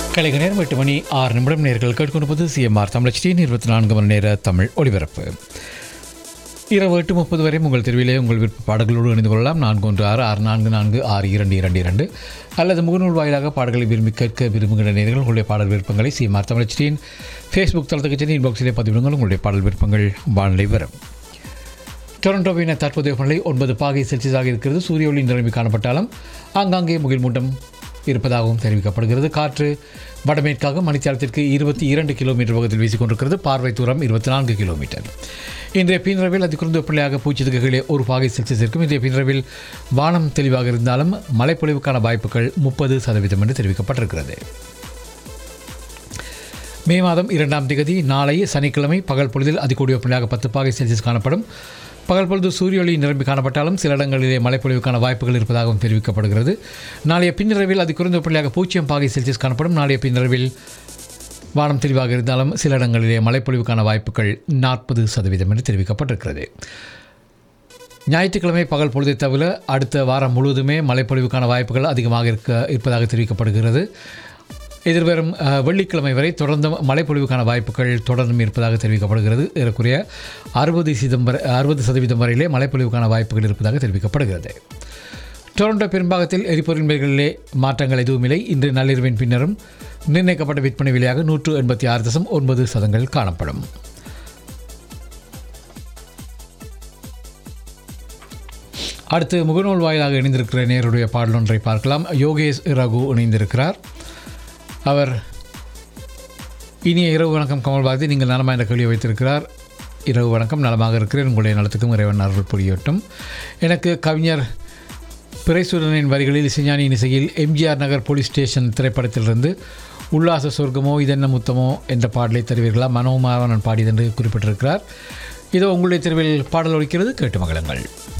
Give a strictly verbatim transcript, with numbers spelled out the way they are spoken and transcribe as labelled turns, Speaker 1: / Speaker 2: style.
Speaker 1: கலைக நேரம் எட்டு மணி ஆறு நிமிடம் நேர்கள் கேட்டுக்கொண்டிருப்பது சிஎம்ஆர் தமிழ் ஹெச்டி இருபத்தி நான்கு மணி நேர தமிழ் ஒலிபரப்பு. இரவு எட்டு முப்பது வரை உங்கள் தெருவிலே உங்கள் விருப்ப பாடல்களோடு இணைந்து கொள்ளலாம். நான்கு ஒன்று ஆறு ஆறு நான்கு நான்கு ஆறு இரண்டு இரண்டு இரண்டு அல்லது முகநூல் வாயிலாக பாடல்களை விரும்பி கேட்க விரும்புகின்ற நேர்கள் உங்களுடைய பாடல் விருப்பங்களை சிஎம்ஆர் தமிழ் ஹெச்டியின் ஃபேஸ்புக் தளத்துக்கு சென்று இன்பாக்ஸிலே பதிவிடுங்கள். உங்களுடைய பாடல் விருப்பங்கள் வானிலை வரும். டொரண்டோவின் தற்போதைய வெப்பநிலை ஒன்பது பாகை செல்சியஸாக இருக்கிறது. சூரிய ஒளி நிரம்பி காணப்பட்டாலும் ஆங்காங்கே முகில் மூட்டம் இருப்பதாகவும் தெரிவிக்கப்படுகிறது. காற்று வடமேற்காக மணித்தியாலத்திற்கு இருபத்தி இரண்டு கிலோமீட்டர் வேகத்தில் வீசிக்கொண்டிருக்கிறது. பார்வை தூரம் இருபத்தி நான்கு கிலோமீட்டர். இன்றைய பின்ரவில் அதிகுறைந்த வெப்பநிலையாக பூஜ்ஜியத்துக்கு கீழே ஒரு பாகை செல்சியஸ் இருக்கும். இன்றைய பின்ரவில் வானம் தெளிவாக இருந்தாலும் மழைப்பொழிவுக்கான வாய்ப்புகள் முப்பது சதவீதம் என்று தெரிவிக்கப்பட்டிருக்கிறது. மே மாதம் இரண்டாம் தேதி நாளை சனிக்கிழமை பகல் பொழுதில் அதிகூடிய வெப்பநிலையாக பத்து பாகை செல்சியஸ் காணப்படும். பகல் பொழுது சூரிய ஒளி நிரம்பி காணப்பட்டாலும் சில இடங்களிலே மழைப்பொழிவுக்கான வாய்ப்புகள் இருப்பதாகவும் தெரிவிக்கப்படுகிறது. நாளைய பின்னிரவில் அதி குறைந்த வெப்பநிலையாக பூஜ்ஜியம் பாகை செல்சியஸ் காணப்படும். நாளைய பின்னிரவில் வானம் தெளிவாக இருந்தாலும் சில இடங்களிலே மழைப்பொழிவுக்கான வாய்ப்புகள் நாற்பது சதவீதம் என்று தெரிவிக்கப்பட்டிருக்கிறது. ஞாயிற்றுக்கிழமை பகல் பொழுதை தவிர அடுத்த வாரம் முழுவதுமே மழைப்பொழிவுக்கான வாய்ப்புகள் அதிகமாக இருக்க இருப்பதாக தெரிவிக்கப்படுகிறது. எதிர்வரும் வெள்ளிக்கிழமை வரை தொடர்ந்து மழைப்பொழிவுக்கான வாய்ப்புகள் தொடர்ந்தும் இருப்பதாக தெரிவிக்கப்படுகிறது. ஏறக்குறைய அறுபது சதவீதம் வரை அறுபது சதவீதம் வரையிலே மழைப்பொழிவுக்கான வாய்ப்புகள் இருப்பதாக தெரிவிக்கப்படுகிறது. டொரண்டோ பெரும்பாகத்தில் எரிபொருள் விலைகளிலே மாற்றங்கள் எதுவும் இல்லை. இன்று நள்ளிரவின் பின்னரும் நிர்ணயிக்கப்பட்ட விற்பனை விலையாக நூற்று எண்பத்தி ஆறு தசம் ஒன்பது சதங்கள் காணப்படும். அடுத்து முகநூல் வாயிலாக இணைந்திருக்கிற நேருடைய பாடலொன்றை பார்க்கலாம். யோகேஷ் ரகு இணைந்திருக்கிறார். அவர் இனிய இரவு வணக்கம் கமல் பாரதி, நீங்கள் நலமாக என்ற கேள்வி வைத்திருக்கிறார். இரவு வணக்கம், நலமாக இருக்கிறேன். உங்களுடைய நலத்துக்கும் இறைவன் அருள் புரியட்டும். எனக்கு கவிஞர் பிறைசூரனின் வரிகளில் இசைஞானியின் இசையில் எம்ஜிஆர் நகர் போலீஸ் ஸ்டேஷன் திரைப்படத்திலிருந்து உல்லாச சொர்க்கமோ இதென்ன முத்தமோ என்ற பாடலை தருவீர்களா? மனோமாவனன் பாடியது என்று குறிப்பிட்டிருக்கிறார். இதோ உங்களுடைய தெருவில் பாடல் ஒலிக்கிறது, கேட்டு மகிழுங்கள்.